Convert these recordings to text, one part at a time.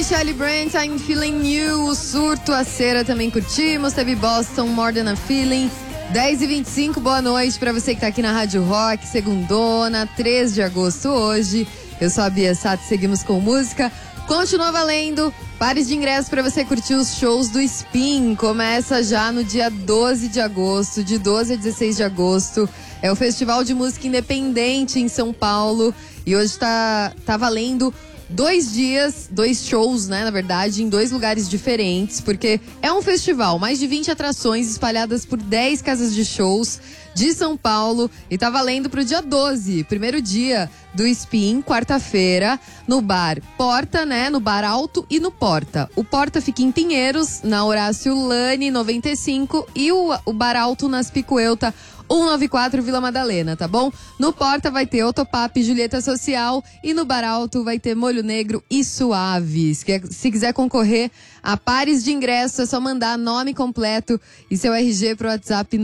Michelle Brandt, I'm Feeling You. O Surto, a Cera também curtimos. Teve Boston, More Than a Feeling. 10h25, boa noite pra você que tá aqui na Rádio Rock. Segundona, 3 de agosto hoje. Eu sou a Bia Sato, seguimos com música. Continua valendo. Pares de ingressos pra você curtir os shows do Spin. Começa já no dia 12 de agosto, de 12 a 16 de agosto. É o Festival de Música Independente em São Paulo. E hoje tá valendo 2 dias, 2 shows, né, na verdade, em 2 lugares diferentes, porque é um festival, mais de 20 atrações espalhadas por 10 casas de shows de São Paulo, e tá valendo pro dia 12, primeiro dia do Spin, quarta-feira, no bar Porta, né, no Bar Alto e no Porta. O Porta fica em Pinheiros, na Horácio Lane, 95, e o Bar Alto nas Picuelta, 194 Vila Madalena, tá bom? No Porta vai ter Otopap, Julieta Social, e no Bar Alto vai ter Molho Negro e Suaves. Se quiser concorrer a pares de ingresso, é só mandar nome completo e seu RG pro WhatsApp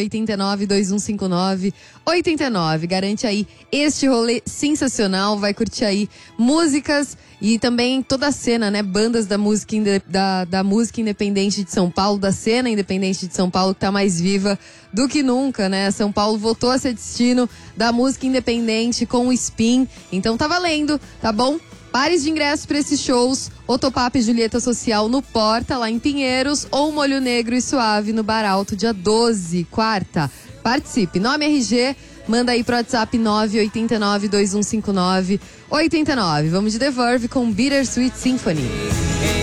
989-2159-89. Garante aí este rolê sensacional, vai curtir aí músicas e também toda a cena, né? Bandas da música, da música independente de São Paulo, da cena independente de São Paulo, que tá mais viva do que nunca, né? São Paulo voltou a ser destino da música independente com o Spin. Então tá valendo, tá bom? Pares de ingressos para esses shows, Otopap e Julieta Social no Porta, lá em Pinheiros, ou Molho Negro e Suave no Bar Alto, dia 12, quarta. Participe, nome RG, manda aí pro WhatsApp 989-2159-89. Vamos de The Verve com Bittersweet Symphony.